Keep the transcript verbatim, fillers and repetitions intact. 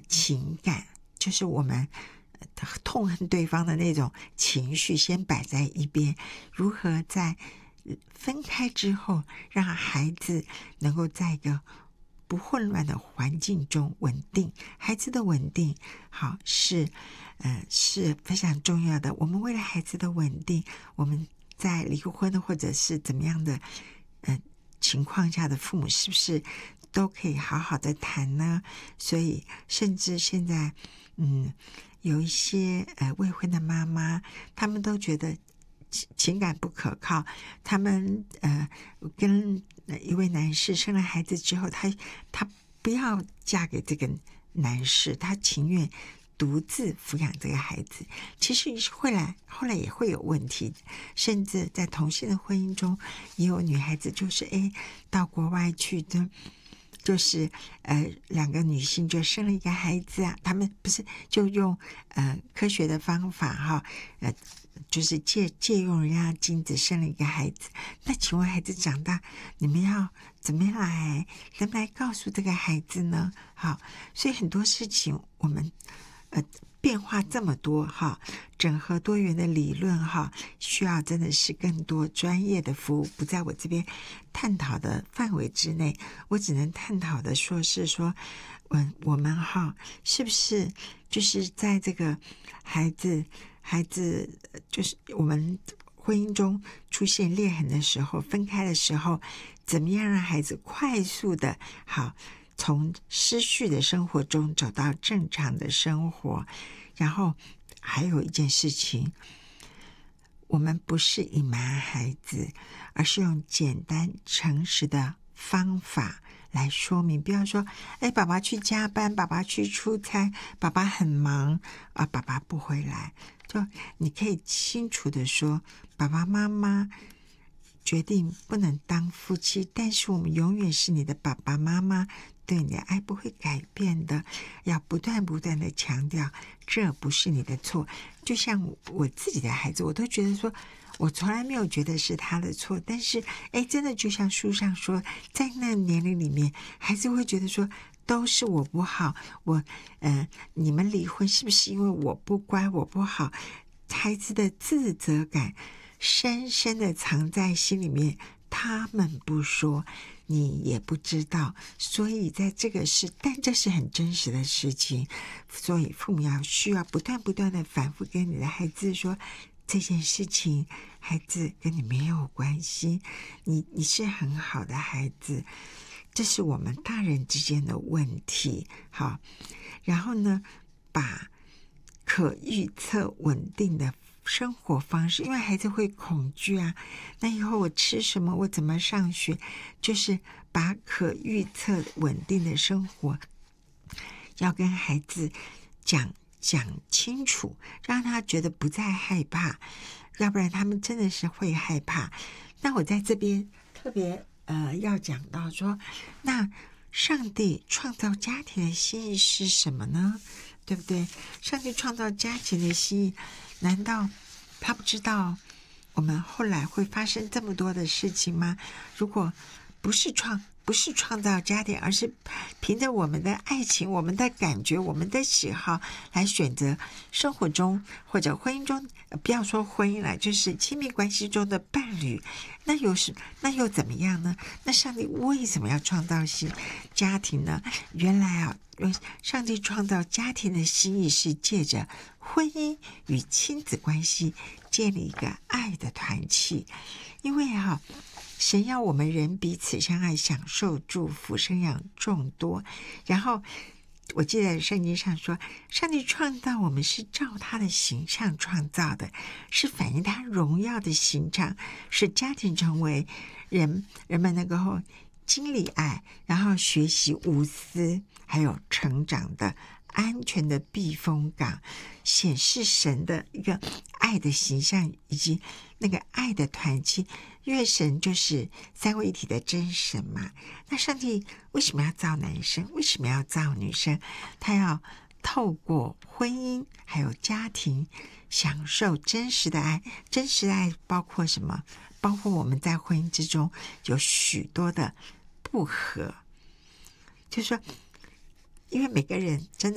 情感，就是我们痛恨对方的那种情绪先摆在一边，如何在分开之后让孩子能够在一个不混乱的环境中稳定。孩子的稳定好是呃是非常重要的。我们为了孩子的稳定，我们在离婚或者是怎么样的呃情况下的父母是不是都可以好好的谈呢？所以甚至现在嗯有一些呃未婚的妈妈，他们都觉得情感不可靠，他们呃跟一位男士生了孩子之后，他他不要嫁给这个男士，他情愿独自抚养这个孩子。其实后来后来也会有问题，甚至在同性的婚姻中，也有女孩子就是哎到国外去的。就是呃，两个女性就生了一个孩子啊，他们不是就用呃科学的方法哈，呃，就是借借用人家精子生了一个孩子。那请问孩子长大，你们要怎么来怎么来告诉这个孩子呢？好，所以很多事情我们呃变化这么多哈，整合多元的理论哈，需要真的是更多专业的服务，不在我这边探讨的范围之内。我只能探讨的说是说，我我们哈是不是就是在这个孩子孩子就是我们婚姻中出现裂痕的时候，分开的时候，怎么样让孩子快速的好从失序的生活中走到正常的生活。然后还有一件事情，我们不是隐瞒孩子，而是用简单诚实的方法来说明。不要说哎，爸爸去加班，爸爸去出差，爸爸很忙啊，爸爸不回来。就你可以清楚的说，爸爸妈妈决定不能当夫妻，但是我们永远是你的爸爸妈妈，对你的爱不会改变的，要不断不断的强调这不是你的错。就像我自己的孩子，我都觉得说我从来没有觉得是他的错，但是哎，真的就像书上说，在那个年龄里面，孩子会觉得说都是我不好，我呃，你们离婚是不是因为我不乖，我不好？孩子的自责感深深的藏在心里面，他们不说，你也不知道。所以在这个是，但这是很真实的事情，所以父母要需要不断不断的反复跟你的孩子说，这件事情孩子跟你没有关系，你你是很好的孩子，这是我们大人之间的问题。好，然后呢，把可预测稳定的生活方式，因为孩子会恐惧啊，那以后我吃什么，我怎么上学，就是把可预测稳定的生活要跟孩子讲讲清楚，让他觉得不再害怕，要不然他们真的是会害怕。那我在这边特别呃要讲到说，那上帝创造家庭的心意是什么呢？对不对？上帝创造家庭的心意，难道他不知道我们后来会发生这么多的事情吗？如果不是创不是创造家庭，而是凭着我们的爱情、我们的感觉、我们的喜好来选择生活中或者婚姻中，不要说婚姻了，就是亲密关系中的伴侣，那有什那又怎么样呢？那上帝为什么要创造新家庭呢？原来啊，上帝创造家庭的心意是借着婚姻与亲子关系建立一个爱的团契。因为啊，神要我们人彼此相爱，享受祝福，生养众多。然后我记得圣经上说，上帝创造我们是照他的形象创造的，是反映他荣耀的形象，使家庭成为人人们能够经历爱，然后学习无私，还有成长的安全的避风港，显示神的一个爱的形象，以及那个爱的团契。因为神就是三位一体的真神嘛，那上帝为什么要造男生？为什么要造女生？他要透过婚姻还有家庭享受真实的爱。真实的爱包括什么？包括我们在婚姻之中有许多的不和，就是说因为每个人真的